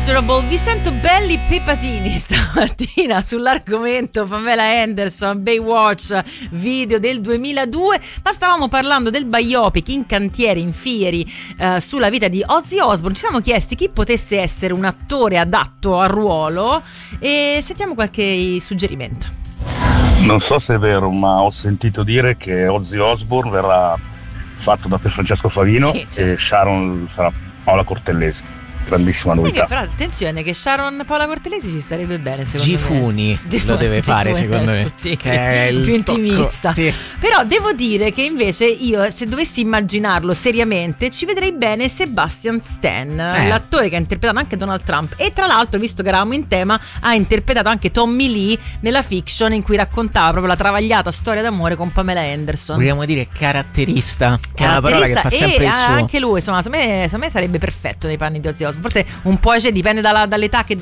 Miserable. Vi sento belli pepatini stamattina sull'argomento Pamela Anderson, Baywatch, video del 2002, ma stavamo parlando del biopic in cantiere, in fieri, sulla vita di Ozzy Osbourne. Ci siamo chiesti chi potesse essere un attore adatto al ruolo e sentiamo qualche suggerimento. Non so se è vero, ma ho sentito dire che Ozzy Osbourne verrà fatto da Francesco Favino, sì, certo. E Sharon sarà Paola Cortellesi. Grandissima novità. Però attenzione che Sharon Paola Cortellesi ci starebbe bene, secondo Gifuni me. Lo deve fare, secondo me. Sì, che è il più intimista. Sì. Però devo dire che invece io, se dovessi immaginarlo seriamente, ci vedrei bene Sebastian Stan, l'attore che ha interpretato anche Donald Trump. E tra l'altro, visto che eravamo in tema, ha interpretato anche Tommy Lee nella fiction in cui raccontava proprio la travagliata storia d'amore con Pamela Anderson. Vogliamo dire caratterista, che è una parola che fa sempre il suo. Anche lui, insomma, secondo me sarebbe perfetto nei panni di Ozzy Osbourne. Forse un po' dipende dall'età che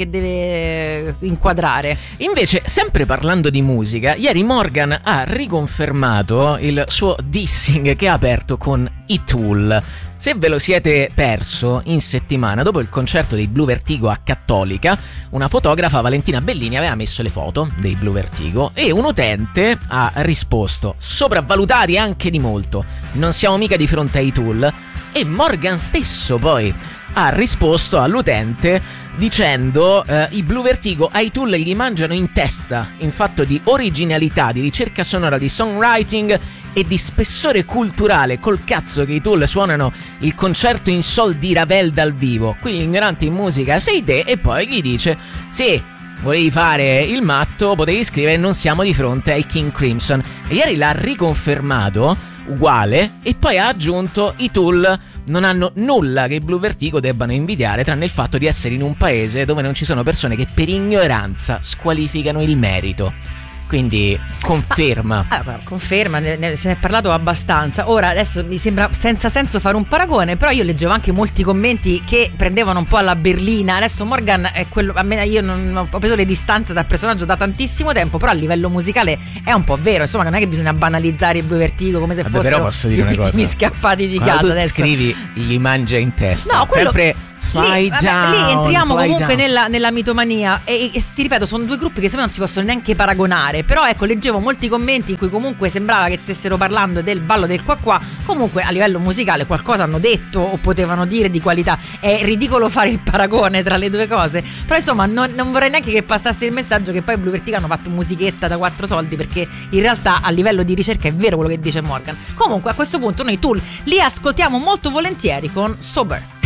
deve inquadrare. Invece, sempre parlando di musica, ieri Morgan ha riconfermato il suo dissing che ha aperto con i Tool. Se ve lo siete perso, in settimana, dopo il concerto dei Blue Vertigo a Cattolica, una fotografa, Valentina Bellini, aveva messo le foto dei Blue Vertigo e un utente ha risposto: sopravvalutati anche di molto, non siamo mica di fronte ai Tool. E Morgan stesso poi ha risposto all'utente dicendo i Blue Vertigo ai Tool gli mangiano in testa in fatto di originalità, di ricerca sonora, di songwriting e di spessore culturale. Col cazzo che i Tool suonano il concerto in sol di Ravel dal vivo, qui l'ignorante in musica sei te. E poi gli dice: sì, volevi fare il matto, potevi scrivere non siamo di fronte ai King Crimson. E ieri l'ha riconfermato uguale e poi ha aggiunto: i Tool non hanno nulla che i Blue Vertigo debbano invidiare, tranne il fatto di essere in un paese dove non ci sono persone che per ignoranza squalificano il merito. Quindi conferma. Conferma, se ne è parlato abbastanza. Ora adesso mi sembra senza senso fare un paragone, però io leggevo anche molti commenti che prendevano un po' alla berlina. Adesso Morgan è quello, io non ho preso le distanze dal personaggio da tantissimo tempo, però a livello musicale è un po' vero, insomma, non è che bisogna banalizzare i Blue Vertigo come se fossero però posso dire una cosa, mi scappati di quando casa tu adesso. Scrivi gli mangia in testa. No, quello sempre lì entriamo comunque nella mitomania e ti ripeto, sono due gruppi che secondo me non si possono neanche paragonare. Però ecco, leggevo molti commenti in cui comunque sembrava che stessero parlando del ballo del qua qua. Comunque a livello musicale qualcosa hanno detto o potevano dire di qualità. È ridicolo fare il paragone tra le due cose, però insomma non vorrei neanche che passasse il messaggio che poi Blue Vertigo hanno fatto musichetta da 4 soldi, perché in realtà a livello di ricerca è vero quello che dice Morgan. Comunque a questo punto noi Tool li ascoltiamo molto volentieri con Sober.